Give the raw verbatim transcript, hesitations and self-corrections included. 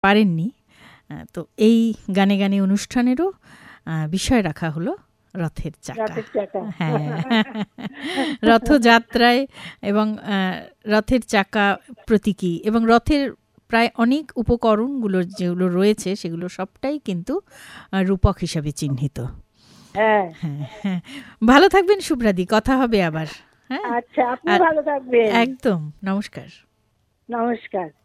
পারেননি। তো এই গানে গানে অনুষ্ঠানেরও বিষয় রাখা হলো রথের চাকা। হ্যাঁ, রথযাত্রায় এবং রথের চাকা প্রতীকী, এবং রথের প্রায় অনেক উপকরণগুলো যেগুলো রয়েছে সেগুলো সবটাই কিন্তু রূপক হিসাবে চিহ্নিত। হ্যাঁ হ্যাঁ, ভালো থাকবেন শুভ্রাদি, কথা হবে আবার। হ্যাঁ, আচ্ছা, আপনি ভালো থাকবেন। একদম, নমস্কার। নমস্কার।